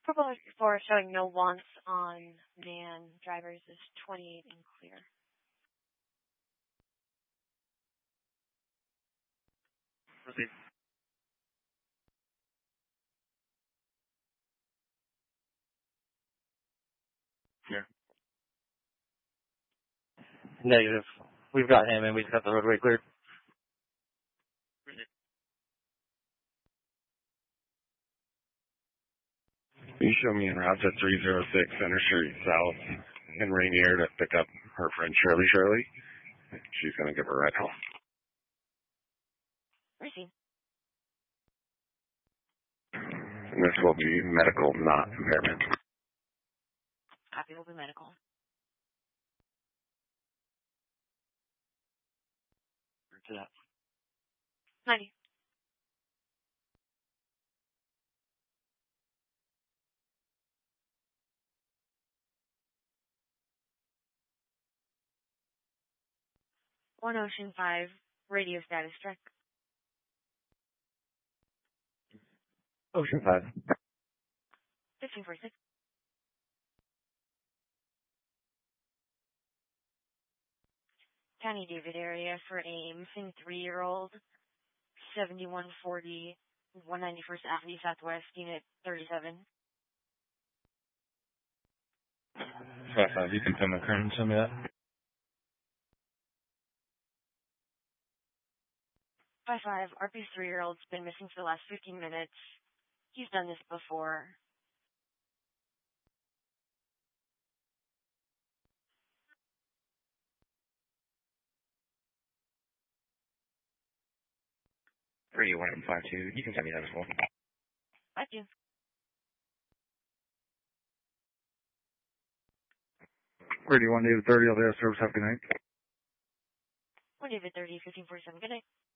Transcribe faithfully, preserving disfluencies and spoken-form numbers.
Purple four showing no wants on man drivers is twenty-eight and clear. Proceed. Clear. Negative. We've got him and we've got the roadway cleared. Proceed. Can you show me en route to three oh six Center Street South in Rainier to pick up her friend Shirley Shirley? She's going to give her a ride home. Proceed. And this will be medical, not impairment. Copy will be medical. To that. ninety. One Ocean five, radio status check. Ocean five. fifteen forty-six. County David area for a missing three-year-old, seventy-one forty, one ninety-first Avenue Southwest, Unit thirty-seven. Five five, you can tell my current, tell me that. Five five, R P's three-year-old's been missing for the last fifteen minutes. He's done this before. three one five two, you can tell me that as well. Thank you. Radio one David thirty, L D S service, have a good night. one David thirty, fifteen forty-seven, good night.